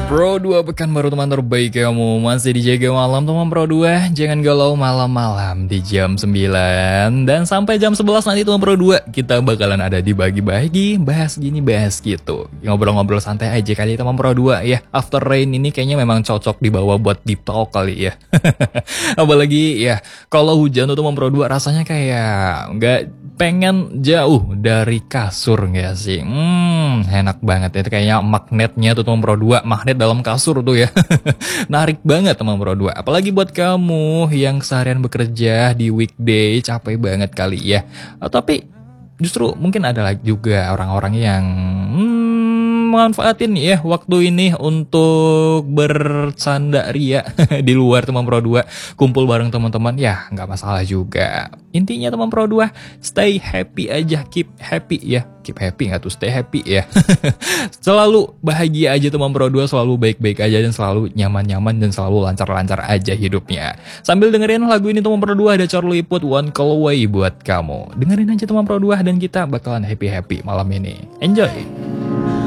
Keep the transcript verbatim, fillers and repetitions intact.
Pro dua pekan baru teman terbaik kamu. Masih dijaga malam teman Pro dua. Jangan galau malam-malam di jam sembilan. Dan sampai jam sebelas nanti teman Pro dua. Kita bakalan ada di bagi-bagi. Bahas gini bahas gitu. Ngobrol-ngobrol santai aja kali teman Pro dua ya. After Rain ini kayaknya memang cocok dibawa buat deep talk kali ya. Apalagi ya kalau hujan tuh teman Pro dua rasanya kayak nggak pengen jauh dari kasur gak sih? Hmm, enak banget ya. Itu kayaknya magnetnya tuh teman Pro dua. Magnet dalam kasur tuh ya. Narik banget teman Pro dua. Apalagi buat kamu yang seharian bekerja di weekday. Capek banget kali ya. Oh, tapi justru mungkin ada lagi juga orang-orang yang hmm, manfaatin ya waktu ini untuk bercanda ria di luar teman Pro dua, kumpul bareng teman-teman ya nggak masalah juga. Intinya teman Pro dua stay happy aja, keep happy ya, keep happy nggak tuh stay happy ya. Selalu bahagia aja teman Pro dua, selalu baik-baik aja dan selalu nyaman-nyaman dan selalu lancar-lancar aja hidupnya. Sambil dengerin lagu ini teman Pro dua, ada Charlie Puth One Call Away buat kamu. Dengerin aja teman Pro dua dan kita bakalan happy-happy malam ini. Enjoy.